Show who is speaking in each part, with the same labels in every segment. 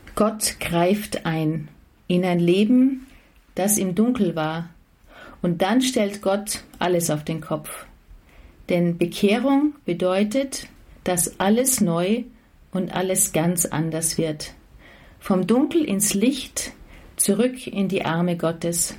Speaker 1: Gott greift ein in ein Leben, das im Dunkel war. Und dann stellt Gott alles auf den Kopf. Denn Bekehrung bedeutet, dass alles neu und alles ganz anders wird. Vom Dunkel ins Licht, zurück in die Arme Gottes.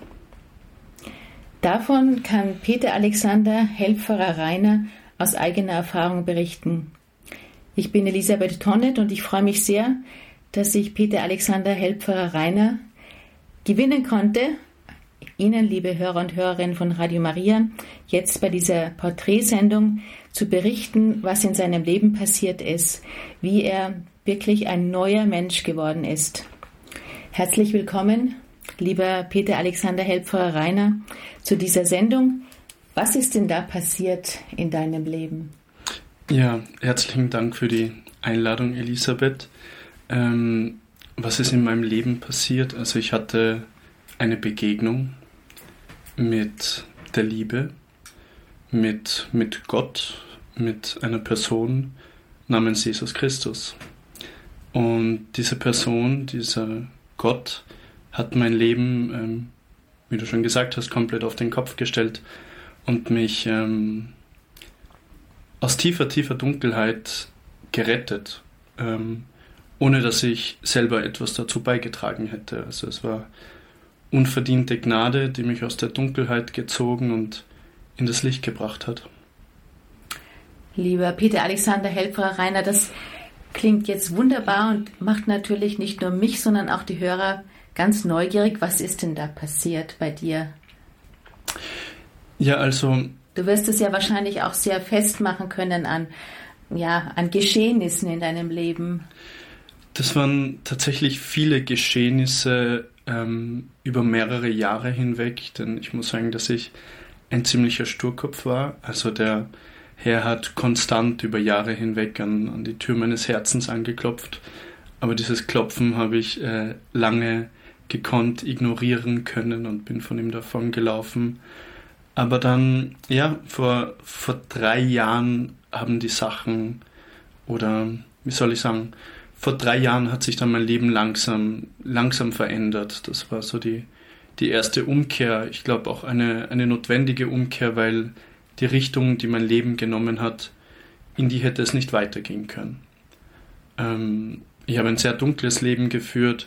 Speaker 1: Davon kann Peter Alexander Helpferer Rainer aus eigener Erfahrung berichten. Ich bin Elisabeth Tonnet und ich freue mich sehr, dass ich Peter Alexander Helpferer Rainer gewinnen konnte, Ihnen, liebe Hörer und Hörerinnen von Radio Maria, jetzt bei dieser Porträtsendung zu berichten, was in seinem Leben passiert ist, wie er wirklich ein neuer Mensch geworden ist. Herzlich willkommen, lieber Peter Alexander Helpferer Rainer, zu dieser Sendung. Was ist denn da passiert in deinem Leben?
Speaker 2: Ja, herzlichen Dank für die Einladung, Elisabeth. Was ist in meinem Leben passiert? Also ich hatte eine Begegnung mit der Liebe, mit Gott, mit einer Person namens Jesus Christus. Und diese Person, dieser Gott, hat mein Leben, wie du schon gesagt hast, komplett auf den Kopf gestellt und mich aus tiefer Dunkelheit gerettet, ohne dass ich selber etwas dazu beigetragen hätte. Also es war unverdiente Gnade, die mich aus der Dunkelheit gezogen und in das Licht gebracht hat.
Speaker 1: Lieber Peter Alexander Helpferer Rainer, das klingt jetzt wunderbar und macht natürlich nicht nur mich, sondern auch die Hörer ganz neugierig. Was ist denn da passiert bei dir?
Speaker 2: Ja, also...
Speaker 1: Du wirst es ja wahrscheinlich auch sehr festmachen können an Geschehnissen in deinem Leben.
Speaker 2: Das waren tatsächlich viele Geschehnisse über mehrere Jahre hinweg, denn ich muss sagen, dass ich ein ziemlicher Sturkopf war. Also der Herr hat konstant über Jahre hinweg an die Tür meines Herzens angeklopft, aber dieses Klopfen habe ich lange gekonnt ignorieren können und bin von ihm davon gelaufen. Aber dann, vor 3 Jahren haben die Sachen, oder wie soll ich sagen, vor 3 Jahren hat sich dann mein Leben langsam verändert. Das war so die erste Umkehr. Ich glaube auch eine notwendige Umkehr, weil die Richtung, die mein Leben genommen hat, in die hätte es nicht weitergehen können. Ich habe ein sehr dunkles Leben geführt.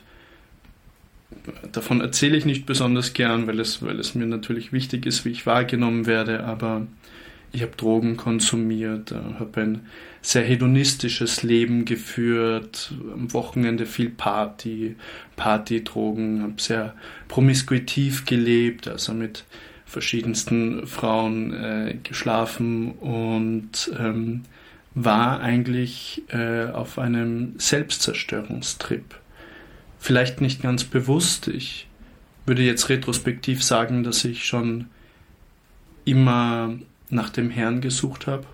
Speaker 2: Davon erzähle ich nicht besonders gern, weil es mir natürlich wichtig ist, wie ich wahrgenommen werde, aber ich habe Drogen konsumiert, habe ein sehr hedonistisches Leben geführt, am Wochenende viel Partydrogen, habe sehr promiskuitiv gelebt, also mit verschiedensten Frauen geschlafen und war eigentlich auf einem Selbstzerstörungstrip. Vielleicht nicht ganz bewusst. Ich würde jetzt retrospektiv sagen, dass ich schon immer nach dem Herrn gesucht habe,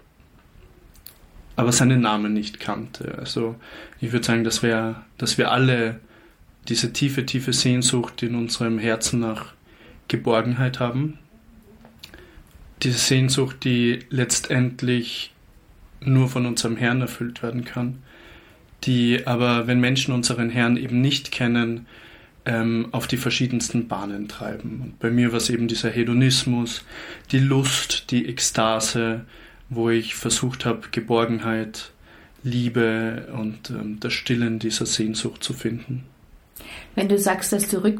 Speaker 2: aber seinen Namen nicht kannte. Also ich würde sagen, dass wir alle diese tiefe Sehnsucht in unserem Herzen nach Geborgenheit haben. Diese Sehnsucht, die letztendlich nur von unserem Herrn erfüllt werden kann, die aber, wenn Menschen unseren Herrn eben nicht kennen, auf die verschiedensten Bahnen treiben. Und bei mir war es eben dieser Hedonismus, die Lust, die Ekstase, wo ich versucht habe, Geborgenheit, Liebe und das Stillen dieser Sehnsucht zu finden.
Speaker 1: Wenn du sagst, dass du